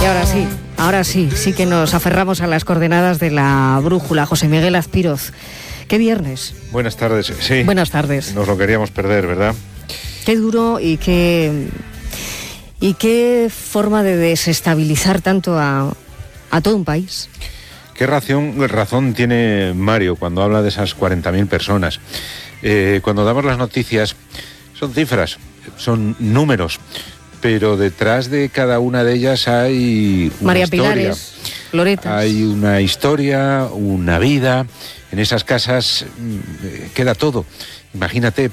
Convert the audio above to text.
ahora sí que nos aferramos a las coordenadas de la brújula. José Miguel Azpiroz, ¿qué viernes? Buenas tardes, sí. Buenas tardes. Nos lo queríamos perder, ¿verdad? Qué duro y qué forma de desestabilizar tanto a todo un país. ¿Qué razón tiene Mario cuando habla de esas 40.000 personas? Cuando damos las noticias, son cifras, son números, pero detrás de cada una de ellas hay una María historia. Pilares, Loretas. Hay una historia, una vida. En esas casas queda todo. Imagínate